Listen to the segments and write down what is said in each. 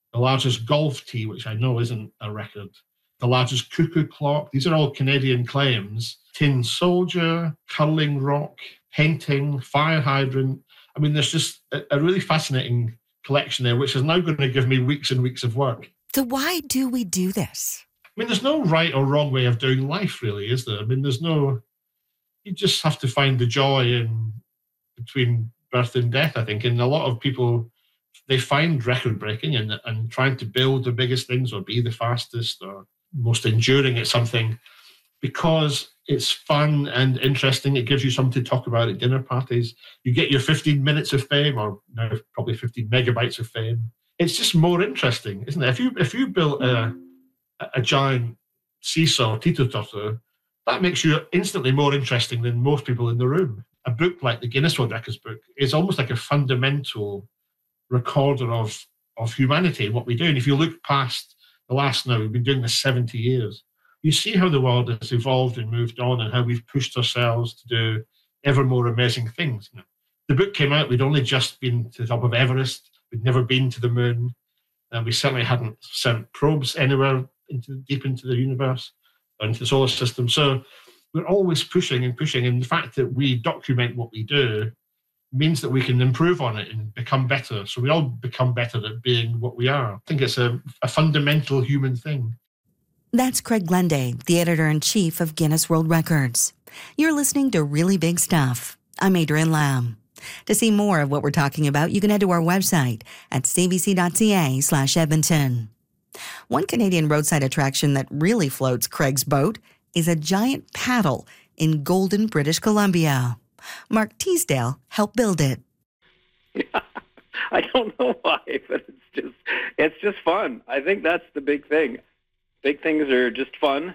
the largest golf tee, which I know isn't a record, the largest cuckoo clock. These are all Canadian claims. Tin soldier, curling rock, painting, fire hydrant. I mean, there's just a really fascinating collection there, which is now going to give me weeks and weeks of work. So why do we do this? I mean, there's no right or wrong way of doing life, really, is there? I mean, you just have to find the joy in between birth and death, I think. And a lot of people, they find record-breaking and trying to build the biggest things or be the fastest or most enduring at something because it's fun and interesting. It gives you something to talk about at dinner parties. You get your 15 minutes of fame, or now probably 15 megabytes of fame. It's just more interesting, isn't it? If you built a giant seesaw, teeter-totter, that makes you instantly more interesting than most people in the room. A book like the Guinness World Records book is almost like a fundamental recorder of humanity and what we do. And if you look past the last now, we've been doing this 70 years, you see how the world has evolved and moved on and how we've pushed ourselves to do ever more amazing things. The book came out, we'd only just been to the top of Everest, we'd never been to the moon, and we certainly hadn't sent probes anywhere deep into the universe or into the solar system. So we're always pushing and pushing, and the fact that we document what we do means that we can improve on it and become better. So we all become better at being what we are. I think it's a fundamental human thing. That's Craig Glenday, the editor-in-chief of Guinness World Records. You're listening to Really Big Stuff. I'm Adrienne Lamb. To see more of what we're talking about, you can head to our website at cbc.ca/Edmonton. One Canadian roadside attraction that really floats Craig's boat is a giant paddle in Golden, British Columbia. Mark Teasdale helped build it. I don't know why, but it's just fun. I think that's the big thing. Big things are just fun.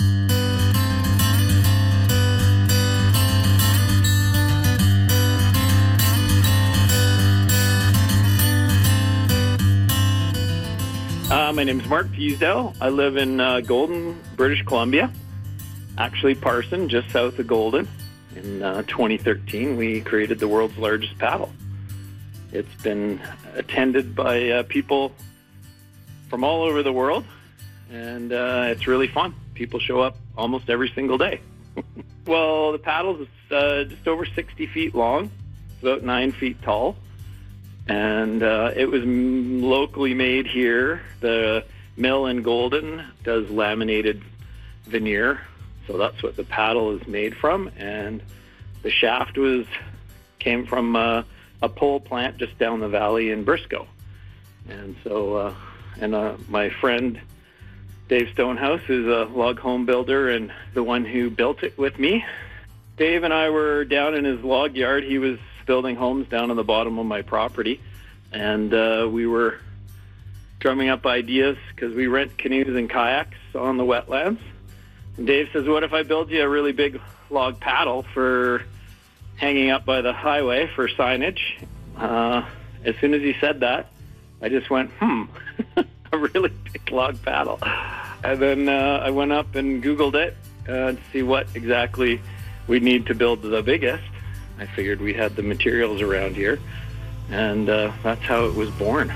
My name's Mark Teasdale. I live in Golden, British Columbia. Actually, Parson, just south of Golden. In 2013, we created the world's largest paddle. It's been attended by people from all over the world, and it's really fun. People show up almost every single day. Well, the paddle is just over 60 feet long. It's about 9 feet tall. And it was locally made here. The mill in Golden does laminated veneer. So that's what the paddle is made from. And the shaft came from a pole plant just down the valley in Briscoe. And so, my friend Dave Stonehouse is a log home builder and the one who built it with me. Dave and I were down in his log yard. He was building homes down on the bottom of my property. And we were drumming up ideas because we rent canoes and kayaks on the wetlands. And Dave says, what if I build you a really big log paddle for hanging up by the highway for signage? As soon as he said that, I just went, a really big log paddle. And then I went up and Googled it to see what exactly we need to build the biggest. I figured we had the materials around here, and that's how it was born.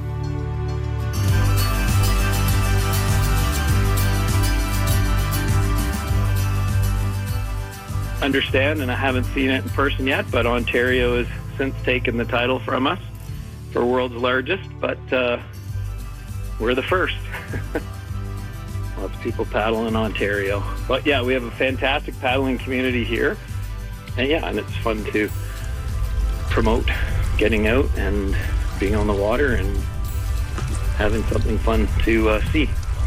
Understand, and I haven't seen it in person yet, but Ontario has since taken the title from us for world's largest, but we're the first. Lots of people paddle in Ontario. But yeah, we have a fantastic paddling community here. And it's fun to promote getting out and being on the water and having something fun to see.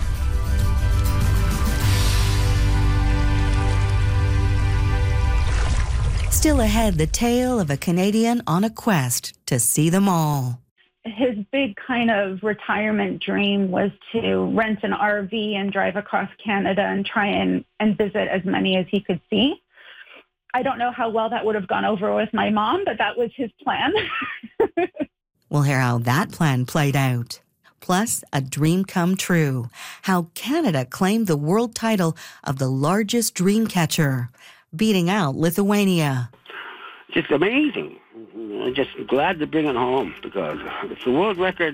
Still ahead, the tale of a Canadian on a quest to see them all. His big kind of retirement dream was to rent an RV and drive across Canada and try and visit as many as he could see. I don't know how well that would have gone over with my mom, but that was his plan. We'll hear how that plan played out. Plus, a dream come true. How Canada claimed the world title of the largest dream catcher, beating out Lithuania. Just amazing. I'm just glad to bring it home because it's a world record